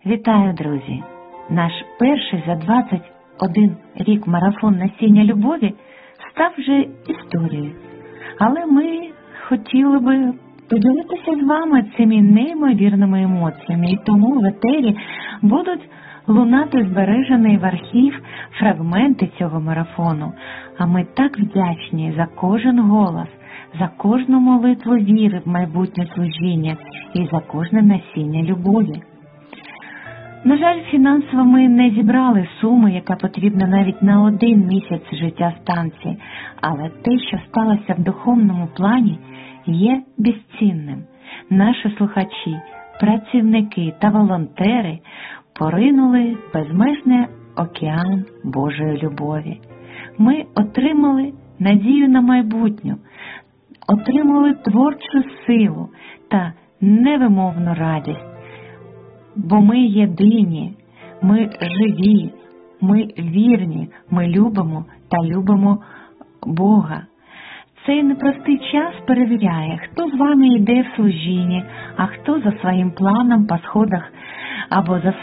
Вітаю, друзі! Наш перший за 21 рік марафон насіння любові став вже історією. Але ми хотіли би поділитися з вами цими неймовірними емоціями, і тому в етері будуть лунати збережені в архів фрагменти цього марафону. А ми так вдячні за кожен голос, за кожну молитву віри в майбутнє служіння і за кожне насіння любові. На жаль, фінансово ми не зібрали суми, яка потрібна навіть на 1 місяць життя станції, але те, що сталося в духовному плані, є безцінним. Наші слухачі, працівники та волонтери поринули в безмежний океан Божої любові. Ми отримали надію на майбутнє, отримали творчу силу та невимовну радість. Бо ми єдині, ми живі, ми вірні, ми любимо та любимо Бога. Цей непростий час перевіряє, хто з вами йде в служінні, а хто за своїм планом по сходах або за